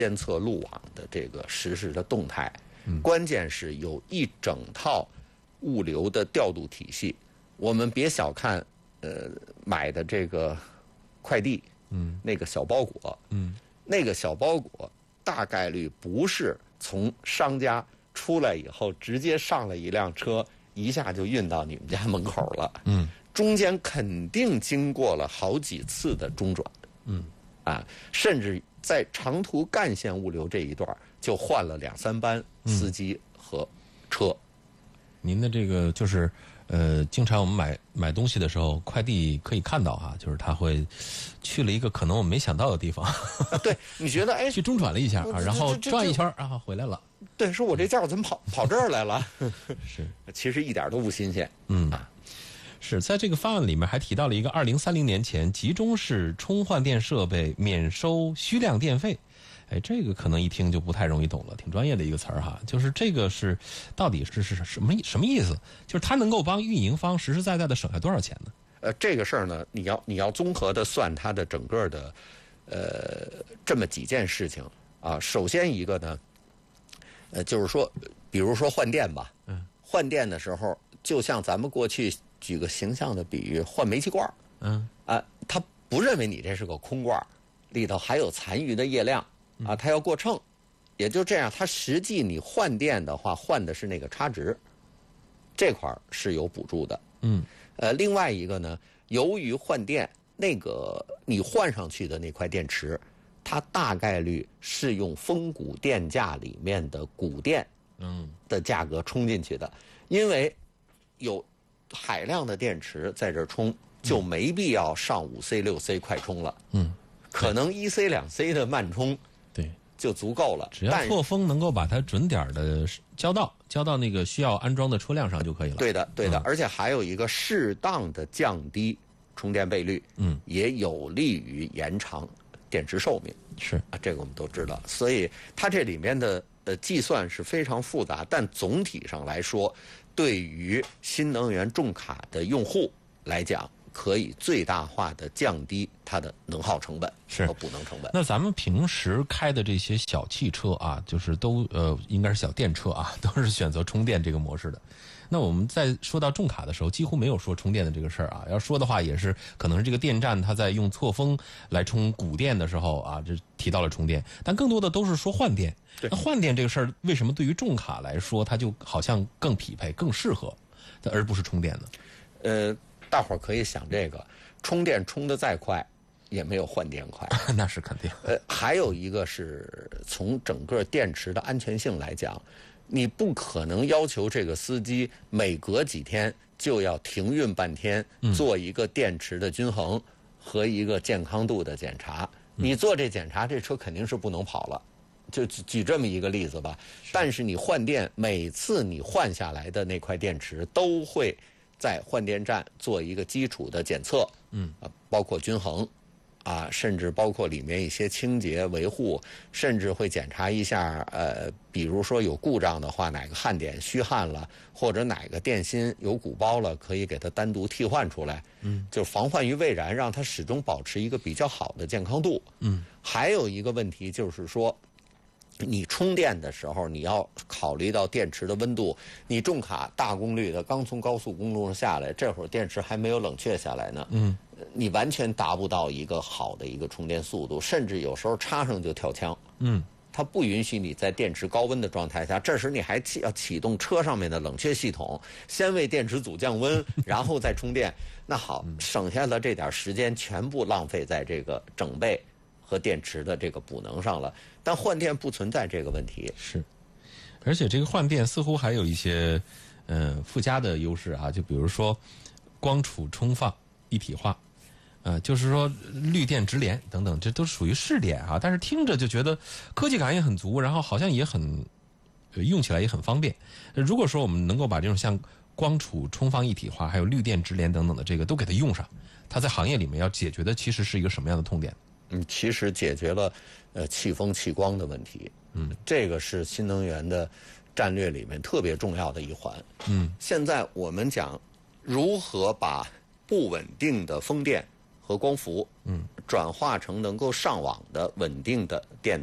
监测路网的这个实时的动态，关键是有一整套物流的调度体系。我们别小看买的这个快递，那个小包裹，那个小包裹大概率不是从商家出来以后直接上了一辆车，一下就运到你们家门口了。中间肯定经过了好几次的中转。甚至在长途干线物流这一段就换了2、3班司机和车。 您的这个就是经常我们买东西的时候，快递可以看到哈，就是他会去了一个可能我们没想到的地方。 对，你觉得去中转了一下啊，然后转一圈，然后回来了。 对，说我这件怎么跑这儿来了？ 是， 其实一点都不新鲜。 是在这个方案里面还提到了一个2030年前集中式充换电设备免收虚量电费。这个可能一听就不太容易懂了，挺专业的一个词儿哈。就是这个是到底是什么意思？就是它能够帮运营方实实在在的省下多少钱呢？ 这个事儿呢，你要综合的算它的整个的这么几件事情啊。首先一个呢，就是说，比如说换电吧，换电的时候，就像咱们过去举个形象的比喻，换煤气罐，他不认为你这是个空罐，里头还有残余的液量啊，他要过秤，也就这样，他实际你换电的话，换的是那个差值，这块是有补助的。另外一个呢，由于换电那个你换上去的那块电池，它大概率是用峰谷电价里面的谷电的价格充进去的，因为有海量的电池在这充，就没必要上5C、6C 快充了。可能1C、2C 的慢充，对，就足够了。 只要错峰能够把它准点的交到那个需要安装的车辆上就可以了。 对的，对的。而且还有一个适当的降低充电倍率，也有利于延长电池寿命。 是啊，这个我们都知道。所以它这里面的计算是非常复杂，但总体上来说，对于新能源重卡的用户来讲，可以最大化的降低它的能耗成本和补能成本。 那咱们平时开的这些小汽车啊，就是都应该是小电车啊，都是选择充电这个模式的。那我们在说到重卡的时候，几乎没有说充电的这个事儿啊。要说的话，也是可能是这个电站它在用错峰来充谷电的时候啊，这提到了充电，但更多的都是说换电。那换电这个事儿，为什么对于重卡来说，它就好像更匹配、更适合，而不是充电呢？ 大伙儿可以想这个，充电充得再快，也没有换电快。 那是肯定。 还有一个是从整个电池的安全性来讲，你不可能要求这个司机每隔几天就要停运半天，做一个电池的均衡和一个健康度的检查。你做这检查，这车肯定是不能跑了。就举这么一个例子吧。但是你换电，每次你换下来的那块电池都会在换电站做一个基础的检测，包括均衡，甚至包括里面一些清洁维护，甚至会检查一下，比如说有故障的话，哪个焊点虚焊了，或者哪个电芯有鼓包了，可以给它单独替换出来，就防患于未然，让它始终保持一个比较好的健康度。还有一个问题就是说，你充电的时候，你要考虑到电池的温度。你重卡大功率的刚从高速公路上下来，这会儿电池还没有冷却下来呢，你完全达不到一个好的一个充电速度，甚至有时候插上就跳枪。它不允许你在电池高温的状态下，这时你还要启动车上面的冷却系统，先为电池组降温，然后再充电。那好，省下的这点时间全部浪费在这个整备和电池的这个补能上了。但换电不存在这个问题。 是，而且这个换电似乎还有一些附加的优势啊，就比如说光储充放一体化，就是说绿电直连等等，这都属于试点啊。但是听着就觉得科技感也很足，然后好像也很用起来也很方便。如果说我们能够把这种像光储充放一体化，还有绿电直连等等的这个都给它用上，它在行业里面要解决的其实是一个什么样的痛点？ 其实解决了气风气光的问题。这个是新能源的战略里面特别重要的一环。现在我们讲如何把不稳定的风电和光伏转化成能够上网的稳定的电能，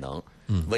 嗯。